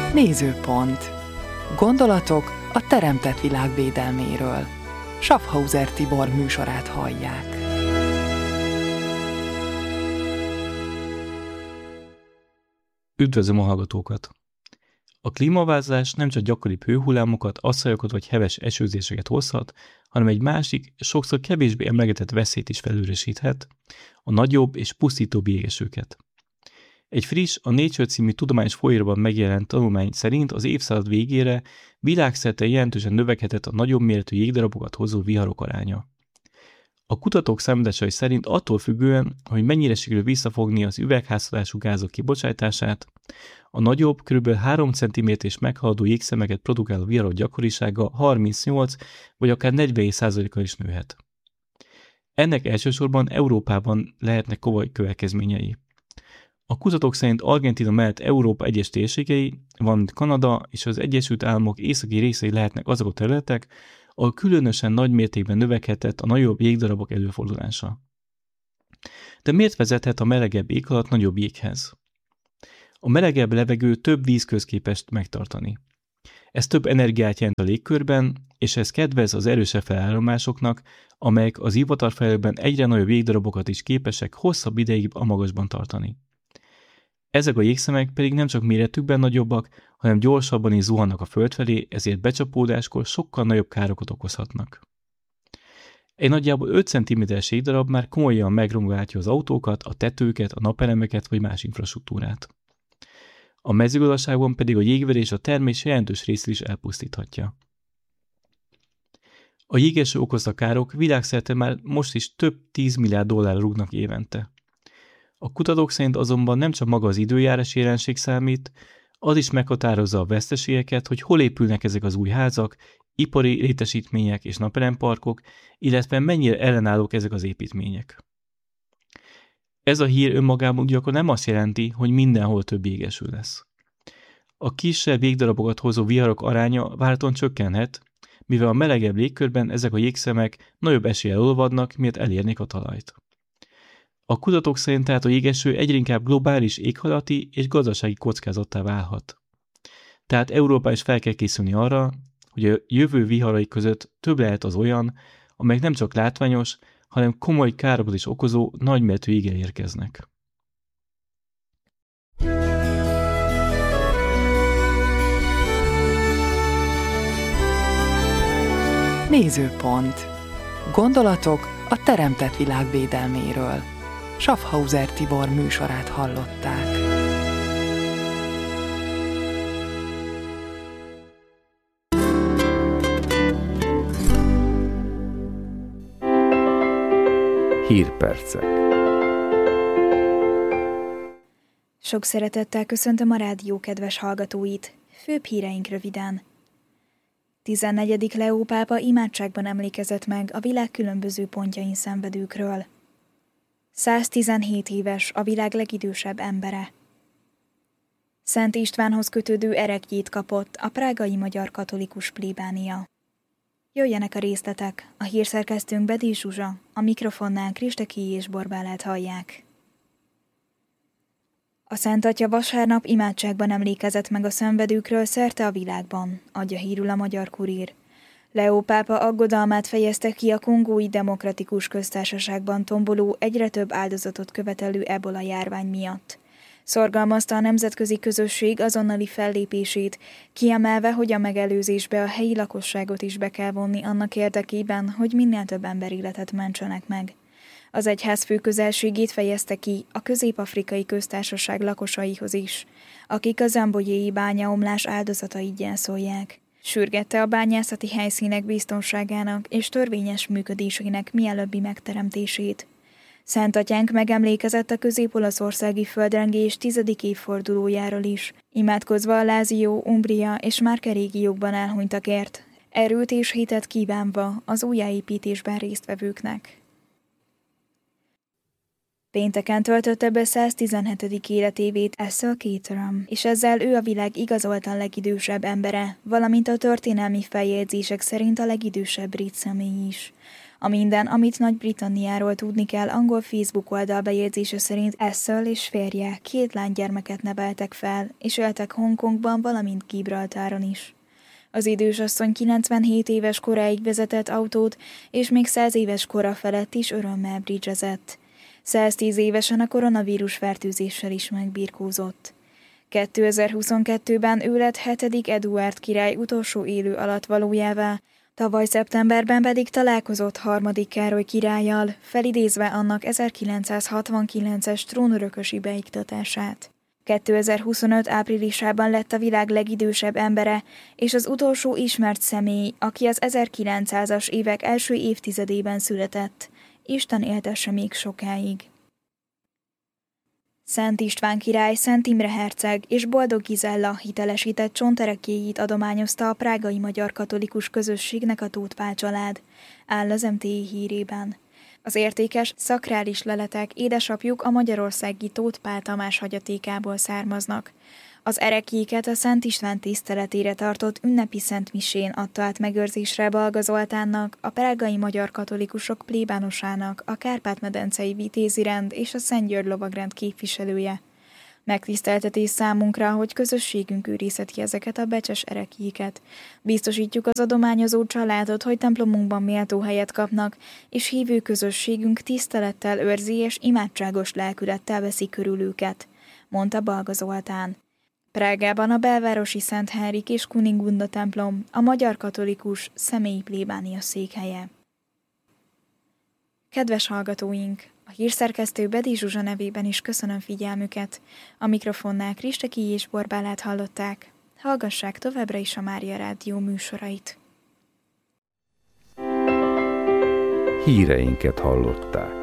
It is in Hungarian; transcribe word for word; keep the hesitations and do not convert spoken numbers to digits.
Nézőpont. Gondolatok a teremtett világ védelméről. Schaffhauser Tibor műsorát hallják. Üdvözlöm a hallgatókat! A klímaváltozás nem csak gyakoribb hőhullámokat, asszályokat vagy heves esőzéseket hozhat, hanem egy másik, sokszor kevésbé emlegetett veszélyt is felőresíthet, a nagyobb és pusztítóbb jégesőket. Egy friss, a Nature című tudományos folyóiratban megjelent tanulmány szerint az évszázad végére világszerte jelentősen növekedett a nagyobb méretű jégdarabokat hozó viharok aránya. A kutatók számításai szerint attól függően, hogy mennyire sikerül visszafogni az üvegházhatású gázok kibocsátását, a nagyobb, kb. három centiméteres meghaladó jégszemeket produkáló viharok gyakorisága harmincnyolc vagy akár negyven százalékkal is nőhet. Ennek elsősorban Európában lehetnek komoly következményei. A kutatók szerint Argentína mellett Európa egyes térségei, valamint Kanada és az Egyesült Államok északi részei lehetnek azok a területek, ahol különösen nagy mértékben növekedett a nagyobb jégdarabok előfordulása. De miért vezethet a melegebb éghajlat nagyobb jéghez? A melegebb levegő több vízköz képes megtartani. Ez több energiát jelent a légkörben, és ez kedvez az erősebb feláramlásoknak, amelyek az ivatarfelhőkben egyre nagyobb jégdarabokat is képesek hosszabb ideig a magasban tartani. Ezek a jégszemek pedig nem csak méretükben nagyobbak, hanem gyorsabban is zuhannak a föld felé, ezért becsapódáskor sokkal nagyobb károkat okozhatnak. Egy nagyjából öt centiméteres jégdarab már komolyan megrongálhatja az autókat, a tetőket, a napelemeket vagy más infrastruktúrát. A mezőgazdaságban pedig a jégverés a termés jelentős részét is elpusztíthatja. A jégeső okozta károk világszerte már most is több tízmilliárd dollárra rúgnak évente. A kutatók szerint azonban nem csak maga az időjárás jelenség számít, az is meghatározza a veszteségeket, hogy hol épülnek ezek az új házak, ipari létesítmények és napelemparkok, illetve mennyire ellenállók ezek az építmények. Ez a hír önmagában ugyanakkor nem azt jelenti, hogy mindenhol több jégeső lesz. A kisebb jégdarabokat hozó viharok aránya várhatóan csökkenhet, mivel a melegebb légkörben ezek a jégszemek nagyobb eséllyel olvadnak, miért elérnék a talajt. A kutatók szerint tehát a jégeső egyre inkább globális éghajlati és gazdasági kockázattá válhat. Tehát Európa is fel kell készülni arra, hogy a jövő viharai között több lehet az olyan, amelyek nem csak látványos, hanem komoly károkat is okozó nagyméretű jéggel érkeznek. Nézőpont. Gondolatok a teremtett világ védelméről. Schaffhauser Tibor műsorát hallották. Hírpercek. Sok szeretettel köszöntöm a rádió kedves hallgatóit. Főbb híreink röviden. tizennegyedik Leó pápa imádságban emlékezett meg a világ különböző pontjain szenvedőkről. száztizenhét éves a világ legidősebb embere. Szent Istvánhoz kötődő ereklyét kapott a prágai magyar katolikus plébánia. Jöjjenek a részletek, a hírszerkesztőnk Bedés Zsuzsa, a mikrofonnál Kristeki és Borbálát hallják. A Szent Atya vasárnap imádságban emlékezett meg a szenvedőkről szerte a világban, adja hírül a Magyar Kurír. Leó pápa aggodalmát fejezte ki a Kongói Demokratikus Köztársaságban tomboló, egyre több áldozatot követelő ebola járvány miatt. Szorgalmazta a nemzetközi közösség azonnali fellépését, kiemelve, hogy a megelőzésbe a helyi lakosságot is be kell vonni annak érdekében, hogy minél több emberéletet mentsenek meg. Az egyházfő közelségét fejezte ki a Közép-Afrikai Köztársaság lakosaihoz is, akik a zambojéi bányaomlás áldozatait gyászolják. Sürgette a bányászati helyszínek biztonságának és törvényes működésének mielőbbi megteremtését. Szent Atyánk megemlékezett a közép-olaszországi földrengés tizedik évfordulójáról is, imádkozva a Lázió, Umbria és Marke régiókban elhunytakért, erőt és hitet kívánva az újjáépítésben résztvevőknek. Pénteken töltötte be száztizenhetedik életévét Ansel Keatorham, és ezzel ő a világ igazoltan legidősebb embere, valamint a történelmi feljegyzések szerint a legidősebb brit személy is. A minden, amit Nagy-Britanniáról tudni kell, angol Facebook oldal bejegyzése szerint Essel és férje két lánygyermeket neveltek fel, és éltek Hongkongban, valamint Gibraltáron is. Az idős asszony kilencvenhét éves koráig vezetett autót, és még száz éves kora felett is örömmel bridgezett. száztíz évesen a koronavírus fertőzéssel is megbirkózott. kétezer-huszonkettőben ő lett hetedik Eduárd király utolsó élő alattvalójává, tavaly szeptemberben pedig találkozott harmadik Károly királlyal, felidézve annak ezerkilencszázhatvankilences trónörökösi beiktatását. kétezer-huszonöt áprilisában lett a világ legidősebb embere, és az utolsó ismert személy, aki az ezerkilencszázas évek első évtizedében született. Isten éltesse még sokáig. Szent István király, Szent Imre herceg és Boldog Gizella hitelesített csonterekéjét adományozta a prágai magyar katolikus közösségnek a Tóth Pál család, áll az em té i hírében. Az értékes, szakrális leletek édesapjuk a magyarországi Tóth Pál Tamás hagyatékából származnak. Az ereklyéket a Szent István tiszteletére tartott ünnepi szentmisén adta át megőrzésre Balga Zoltánnak, a prágai magyar katolikusok plébánosának, a Kárpát-medencei Vitézi rend és a Szent György lovagrend képviselője. Megtiszteltetés számunkra, hogy közösségünk őrizheti ezeket a becses ereklyéket. Biztosítjuk az adományozó családot, hogy templomunkban méltó helyet kapnak, és hívő közösségünk tisztelettel őrzi és imádságos lelkülettel veszi körül őket, mondta Balga Zoltán. Prágában a belvárosi Szent Henrik és Kunigunda templom, a magyar katolikus személyi plébánia székhelye. Kedves hallgatóink! A hírszerkesztő Bedi Zsuzsa nevében is köszönöm figyelmüket. A mikrofonnál Kristeki és Borbálát hallották. Hallgassák továbbra is a Mária Rádió műsorait. Híreinket hallották.